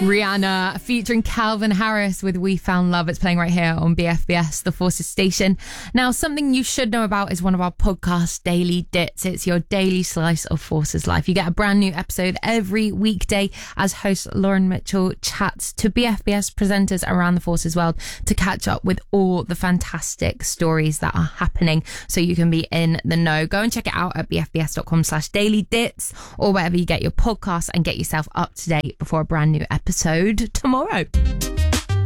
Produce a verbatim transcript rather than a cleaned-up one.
Rihanna featuring Calvin Harris with We Found Love. It's playing right here on B F B S, the Forces station. Now, something you should know about is one of our podcast Daily Dits. It's your daily slice of Forces life. You get a brand new episode every weekday as host Lauren Mitchell chats to B F B S presenters around the Forces world to catch up with all the fantastic stories that are happening so you can be in the know. Go and check it out at bfbs.com slash daily dits or wherever you get your podcasts and get yourself up to date before a brand new episode tomorrow.